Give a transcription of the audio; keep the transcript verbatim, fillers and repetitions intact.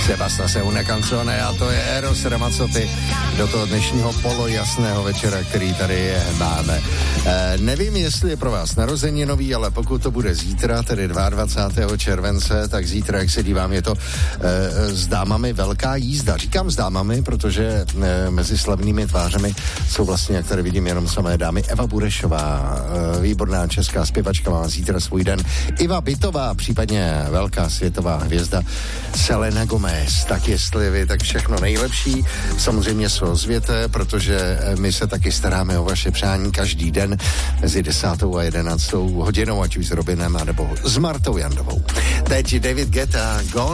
Se basta se una canzone a to je Eros Ramazzotti do toho dnešního polojasného večera, který tady máme. E, nevím, jestli je pro vás narozeninový, ale pokud to bude zítra, tedy dvacátého druhého července, tak zítra, jak se dívám, je to e, s dámami velká jízda. Říkám s dámami, protože e, mezi slavnými tvářemi jsou vlastně, jak tady vidím, jenom samé dámy. Eva Burešová, e, výborná česká zpěvačka, má zítra svůj den. Iva Bytová, případně velká světová hvězda Selena Gomez. Tak jestli vy, tak všechno nejlepší. Samozřejmě se ozvěte, protože my se taky staráme o vaše přání každý den mezi desátou a jedenáctou hodinou, ať už s Robinem, nebo s Martou Jandovou. Teď David Guetta, Gone.